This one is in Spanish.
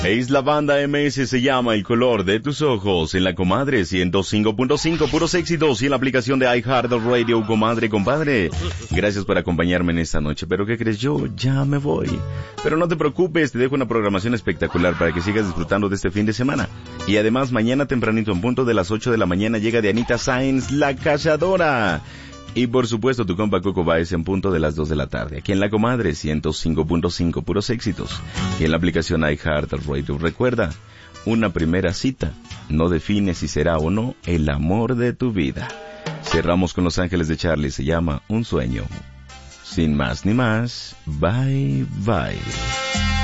Es la banda MS, se llama El color de tus ojos, en la Comadre 105.5, puros éxitos, y en la aplicación de iHeartRadio, comadre, compadre. Gracias por acompañarme en esta noche, pero ¿qué crees? Yo ya me voy. Pero no te preocupes, te dejo una programación espectacular para que sigas disfrutando de este fin de semana. Y además, mañana tempranito, en punto de las 8 de la mañana, llega Dianita Sáenz, la cazadora. Y por supuesto tu compa Coco Baez en punto de las 2 de la tarde, aquí en La Comadre 105.5, puros éxitos, y en la aplicación iHeartRadio. Recuerda, una primera cita no define si será o no el amor de tu vida. Cerramos con Los Ángeles de Charlie, se llama Un Sueño. Sin más ni más, bye bye.